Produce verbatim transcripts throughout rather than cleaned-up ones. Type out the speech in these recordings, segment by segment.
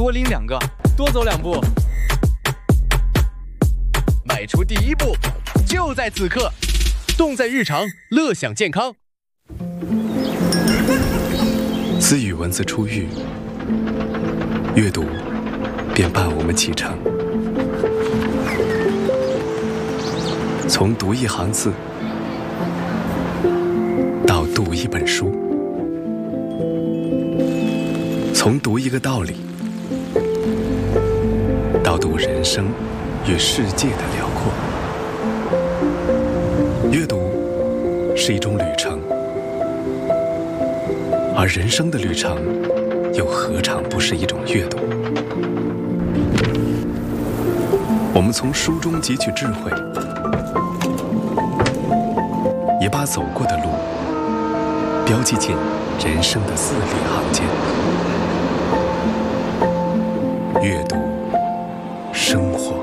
多拎两个，多走两步，迈出第一步，就在此刻。动在日常，乐享健康。 私语文字出狱，阅读便伴我们启程。从读一行字到读一本书，从读一个道理到读人生与世界的辽阔。阅读是一种旅程，而人生的旅程又何尝不是一种阅读？我们从书中汲取智慧，也把走过的路标记进人生的字里行间。阅读生活。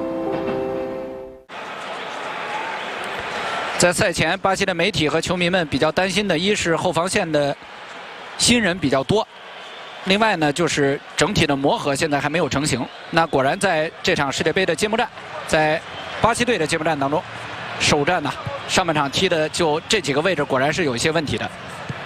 在赛前，巴西的媒体和球迷们比较担心的，一是后防线的新人比较多，另外呢就是整体的磨合现在还没有成型。那果然在这场世界杯的揭幕战，在巴西队的揭幕战当中，首战呢上半场踢的就这几个位置果然是有一些问题的。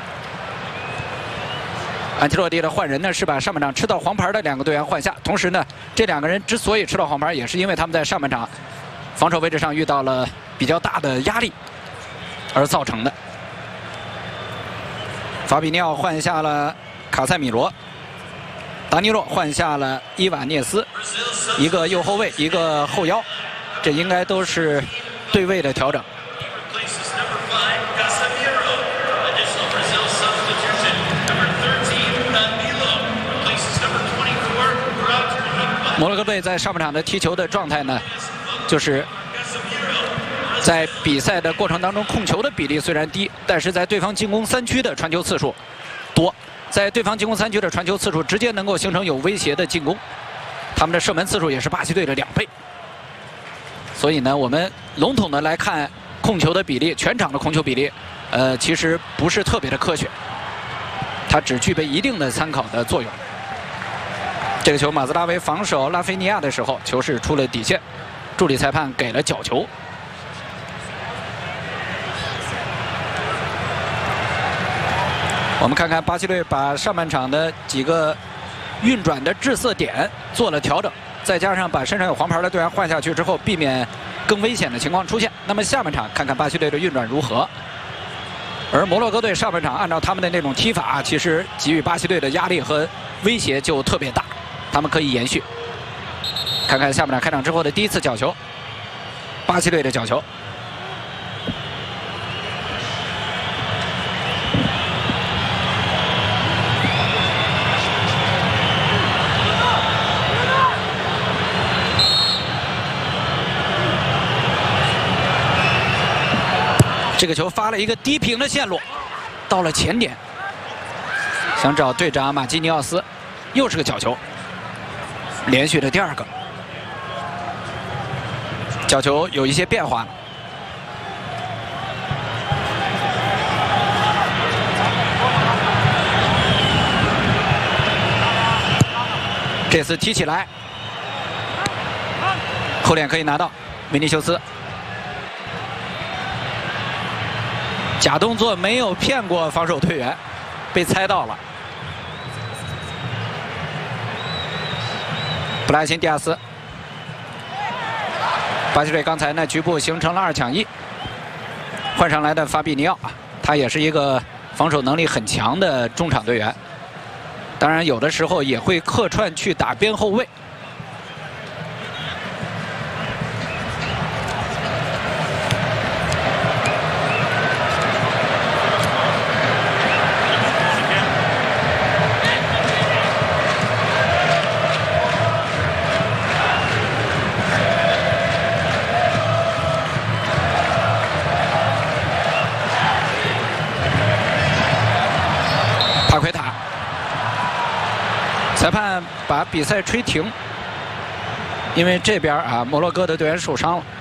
安切洛蒂的换人呢是把上半场吃到黄牌的两个队员换下，同时呢这两个人之所以吃到黄牌，也是因为他们在上半场防守位置上遇到了比较大的压力而造成的。法比尼奥换下了卡塞米罗，达尼洛换下了伊瓦涅斯，一个右后卫，一个后腰，这应该都是对位的调整。摩洛哥队在上半场的踢球的状态呢，就是在比赛的过程当中控球的比例虽然低，但是在对方进攻三区的传球次数多，在对方进攻三区的传球次数直接能够形成有威胁的进攻，他们的射门次数也是巴西队的两倍。所以呢，我们笼统的来看控球的比例，全场的控球比例，呃，其实不是特别的科学，它只具备一定的参考的作用。这个球马兹拉维防守拉菲尼亚的时候，球是出了底线，助理裁判给了角球。我们看看巴西队把上半场的几个运转的滞色点做了调整，再加上把身上有黄牌的队员换下去之后，避免更危险的情况出现。那么下半场看看巴西队的运转如何。而摩洛哥队上半场按照他们的那种踢法，其实给予巴西队的压力和威胁就特别大，他们可以延续。看看下半场开场之后的第一次角球，巴西队的角球。这个球发了一个低平的线路，到了前点，想找队长马基尼奥斯，又是个角球，连续的第二个角球，有一些变化了。这次踢起来，后脸可以拿到，维尼修斯。假动作没有骗过防守队员，被猜到了。布拉辛蒂亚斯，巴西队刚才呢局部形成了二抢一，换上来的法比尼奥，他也是一个防守能力很强的中场队员，当然有的时候也会客串去打边后卫。帕奎塔，裁判把比赛吹停，因为这边啊摩洛哥的队员受伤了。